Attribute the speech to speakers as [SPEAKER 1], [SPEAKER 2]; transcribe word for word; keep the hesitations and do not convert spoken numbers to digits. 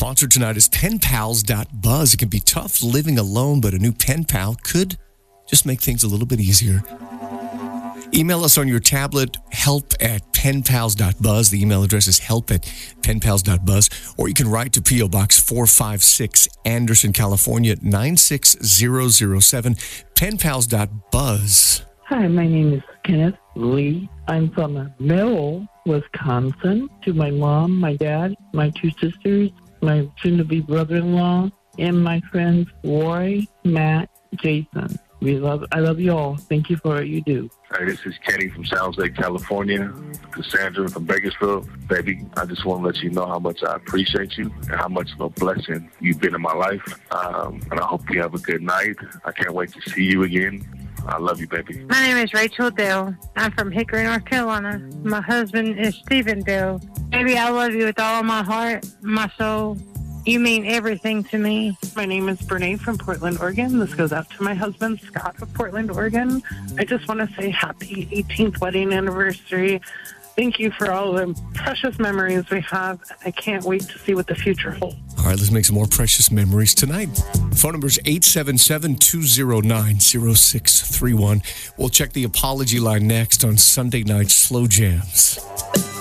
[SPEAKER 1] Sponsor tonight is pen pals dot buzz. It can be tough living alone, but a new pen pal could just make things a little bit easier. Email us on your tablet, help at pen pals dot buzz. The email address is help at pen pals dot buzz. Or you can write to P O. Box four five six, Anderson, California, nine six zero zero seven, pen pals dot buzz.
[SPEAKER 2] Hi, my name is Kenneth Lee. I'm from Merrill, Wisconsin. To my mom, my dad, my two sisters, my soon-to-be brother-in-law, and my friends Roy, Matt, Jason. We love. I love you all. Thank you for what you do.
[SPEAKER 3] Hey, this is Kenny from Sounds Lake, California. Cassandra from Bakersfield. Baby, I just want to let you know how much I appreciate you and how much of a blessing you've been in my life. Um, and I hope you have a good night. I can't wait to see you again. I love you, baby.
[SPEAKER 4] My name is Rachel Dell. I'm from Hickory, North Carolina. My husband is Stephen Dell. Baby, I love you with all my heart, my soul. You mean everything to me.
[SPEAKER 5] My name is Brene from Portland, Oregon. This goes out to my husband, Scott of Portland, Oregon. I just want to say happy eighteenth wedding anniversary. Thank you for all the precious memories we have. I can't wait to see what the future holds.
[SPEAKER 1] All right, let's make some more precious memories tonight. Phone number is eight seven seven, two zero nine, zero six three one. We'll check the apology line next on Sunday Night Slow Jams.